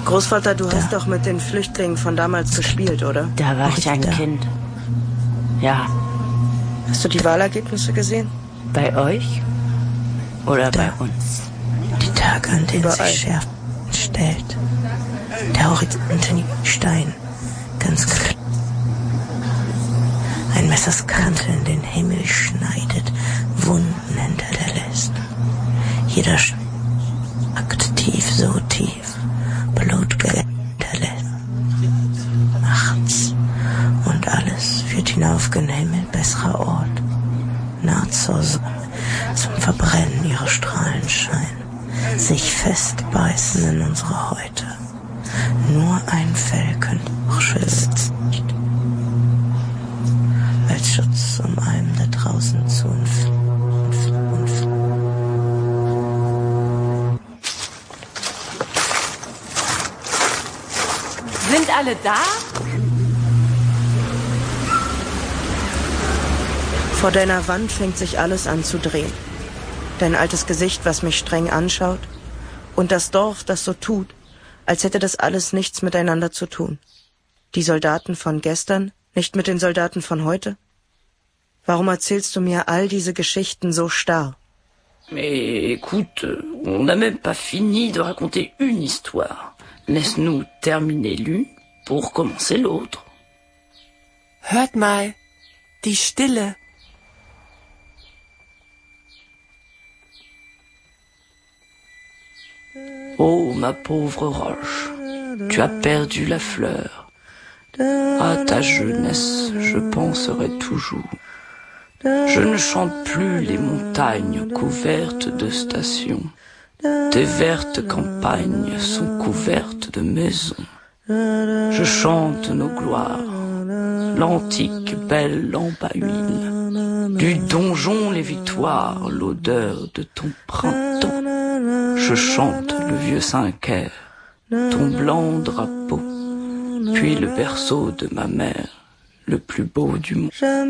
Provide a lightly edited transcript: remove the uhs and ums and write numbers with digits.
Großvater, du hast doch mit den Flüchtlingen von damals gespielt, oder? Da war ich ein Kind. Ja. Hast du die Wahlergebnisse gesehen? Bei euch? Oder bei uns? Die Tage, an denen Überall. sich schärft stellt. Der Horizont in Stein. Ganz klar. Ein Messers Kante in den Himmel schneidet, Wunden hinterlässt. Jeder Akt tief, so tief, Blutgeld hinterlässt. Nachts und alles führt hinauf gen Himmel, besserer Ort. Nah zur Sonne, zum Verbrennen ihrer Strahlen scheinen, sich festbeißen in unsere Häute. Nur ein Fell könnte auch schützen. Als Schutz, um einem da draußen zu Sind alle da? Vor deiner Wand fängt sich alles an zu drehen. Dein altes Gesicht, was mich streng anschaut. Und das Dorf, das so tut, als hätte das alles nichts miteinander zu tun. Die Soldaten von gestern, nicht mit den Soldaten von heute? Warum erzählst du mir all diese Geschichten so starr? Mais écoute, on n'a même pas fini de raconter une histoire. Laisse-nous terminer l'une pour commencer l'autre. Hört mal, die Stille. Oh, ma pauvre roche, tu as perdu la fleur. À ta jeunesse, je penserai toujours. Je ne chante plus les montagnes couvertes de stations. Tes vertes campagnes sont couvertes de maisons. Je chante nos gloires, l'antique belle lampe à huile. Du donjon les victoires, l'odeur de ton printemps. Je chante le vieux Saint-Caire, ton blanc drapeau, puis le berceau de ma mère, le plus beau du monde.